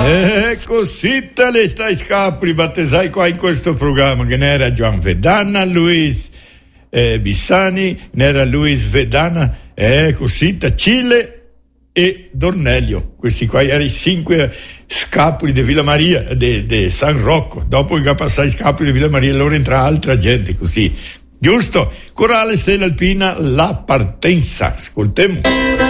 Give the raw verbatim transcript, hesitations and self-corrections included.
Eh, così te le stai scapoli, battesai qua in questo programma, che ne era Gian Vedana, Luis eh, Bissani, ne era Luis Vedana, eh, così, Cile e Dornelio. Questi qua erano i cinque scapoli di Villa Maria, di San Rocco. Dopo che passai i scapoli di Villa Maria, allora entra altra gente, così. Giusto? Corale Stella Alpina, La Partenza. Ascoltiamo.